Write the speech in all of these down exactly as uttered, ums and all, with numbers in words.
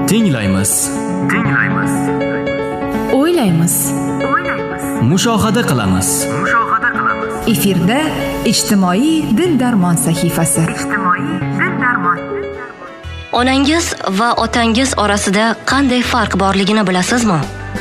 Tinglaymiz. Tinglaymiz. O'ylaymiz. O'ylaymiz. Mushohada qilamiz. Mushohada qilamiz. Efirda ijtimoiy dil-darmon sahifasi. Ijtimoiy dil-darmon. Onangiz va otangiz orasida qanday farq borligini bilasizmi?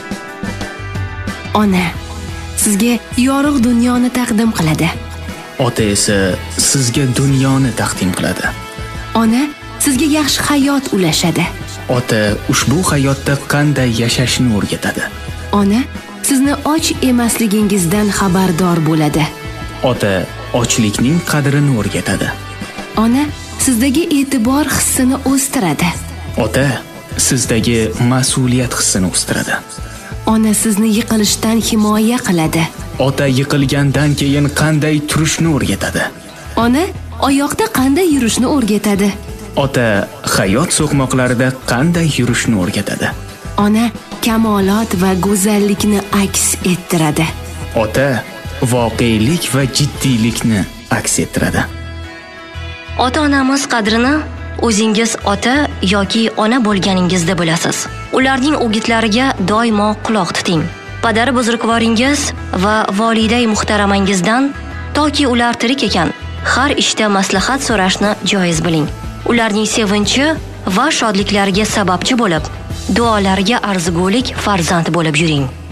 Ona sizga yorug' dunyoni taqdim qiladi. Ota esa sizga dunyoni taqdim qiladi. Ona sizga yaxshi hayot ulashadi. Ota ushbu hayotda qanday yashashni o'rgatadi. Ona sizni och emasligingizdan xabardor bo'ladi. Ota ochlikning qadrini o'rgatadi. Ona sizdagi e'tibor hissini o'stiradi. Ota sizdagi mas'uliyat hissini o'stiradi. Ona sizni yiqilishdan himoya qiladi. Ota yiqilgandan keyin qanday turishni o'rgatadi. Ona oyoqda qanday yurishni o'rgatadi. Ota hayot so'qmoqlarida qanday yurishni o'rgatadi. Ona kamolot va go'zallikni aks ettiradi. Ota voqelik va jiddiylikni aks ettiradi. Ota-onamiz qadrini o'zingiz ota yoki ona bo'lganingizda bilasiz. Ularning o'gitlariga doimo quloq tuting. Padari buzrukvoringiz va voliday muhtaramangizdan toki ular tirik ekan, har ishda maslahat so'rashni joiz biling. Ularning sevinchi va shodliklariga sababchi bo'lib, duolariga arzigulik farzand bo'lib yuring.